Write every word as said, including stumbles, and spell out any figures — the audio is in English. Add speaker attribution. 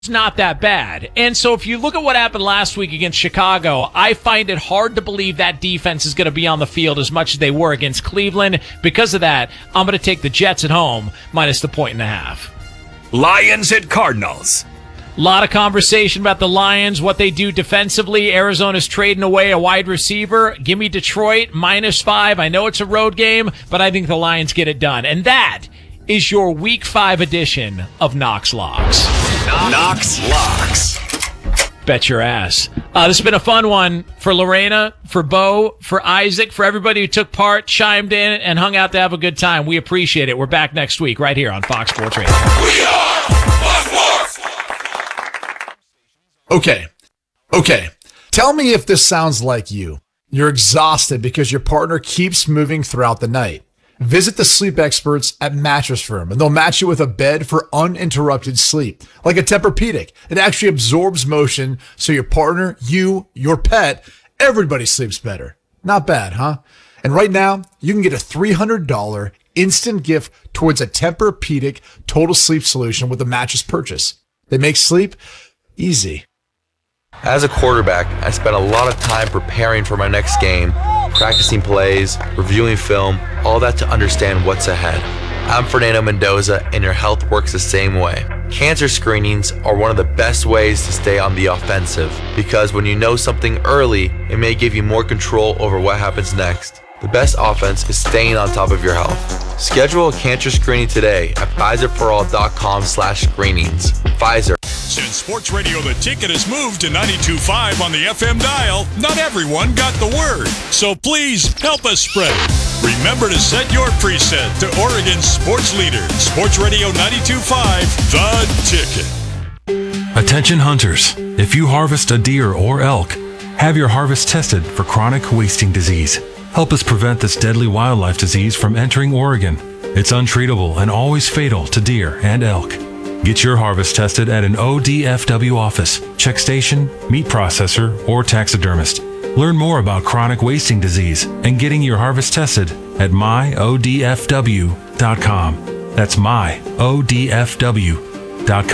Speaker 1: not that bad. And so if you look at what happened last week against Chicago, I find it hard to believe that defense is going to be on the field as much as they were against Cleveland. Because of that, I'm going to take the Jets at home minus the point and a half.
Speaker 2: Lions at Cardinals.
Speaker 1: A lot of conversation about the Lions, what they do defensively. Arizona's trading away a wide receiver. Give me Detroit minus five. I know it's a road game, but I think the Lions get it done. And that is your week five edition of Knox Locks.
Speaker 2: Knox Locks.
Speaker 1: Bet your ass. Uh, this has been a fun one for Lorena, for Bo, for Isaac, for everybody who took part, chimed in, and hung out to have a good time. We appreciate it. We're back next week right here on Fox Sports Radio.
Speaker 2: We are Fox Sports.
Speaker 3: Okay. Okay. Tell me if this sounds like you. You're exhausted because your partner keeps moving throughout the night. Visit the sleep experts at Mattress Firm, and they'll match you with a bed for uninterrupted sleep, like a Tempur-Pedic. It actually absorbs motion so your partner, you, your pet, everybody sleeps better. Not bad, huh? And right now, you can get a three hundred dollars instant gift towards a Tempur-Pedic total sleep solution with a mattress purchase. They make sleep easy.
Speaker 4: As a quarterback, I spent a lot of time preparing for my next game, practicing plays, reviewing film, all that to understand what's ahead. I'm Fernando Mendoza, and your health works the same way. Cancer screenings are one of the best ways to stay on the offensive, because when you know something early, it may give you more control over what happens next. The best offense is staying on top of your health. Schedule a cancer screening today at Pfizer For All dot com slash screenings. Pfizer.
Speaker 5: Since Sports Radio The Ticket has moved to ninety-two point five on the F M dial, not everyone got the word. So please help us spread it. Remember to set your preset to Oregon's sports leader, Sports Radio ninety-two point five, The Ticket.
Speaker 6: Attention hunters, if you harvest a deer or elk, have your harvest tested for chronic wasting disease. Help us prevent this deadly wildlife disease from entering Oregon. It's untreatable and always fatal to deer and elk. Get your harvest tested at an O D F W office, check station, meat processor, or taxidermist. Learn more about chronic wasting disease and getting your harvest tested at my O D F W dot com. That's my O D F W dot com.